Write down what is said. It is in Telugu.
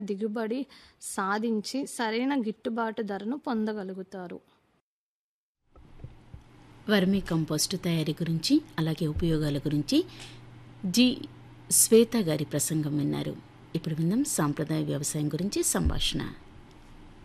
దిగుబడి సాధించి సరైన గిట్టుబాటు ధరను పొందగలుగుతారు. వర్మీ కంపోస్టు తయారీ గురించి అలాగే ఉపయోగాల గురించి జి శ్వేత గారి ప్రసంగం విన్నారు. ఇప్పుడు విందాం సాంప్రదాయ వ్యవసాయం గురించి సంభాషణ.